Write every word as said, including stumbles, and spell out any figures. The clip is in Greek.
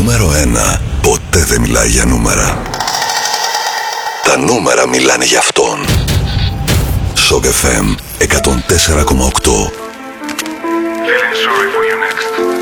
νούμερο ένα ποτέ δεν μιλάει για νούμερα. Τα νούμερα μιλάνε για αυτόν. Shock εφ εμ εκατόν τέσσερα κόμμα οκτώ.